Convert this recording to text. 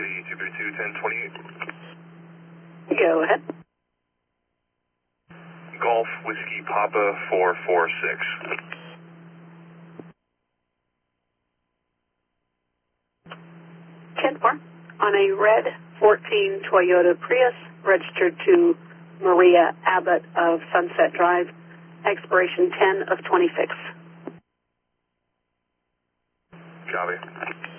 City 232-1028. Go ahead. Golf Whiskey Papa 446. 10-4 on a red 14 Toyota Prius registered to Maria Abbott of Sunset Drive, expiration 10 of 26. Copy.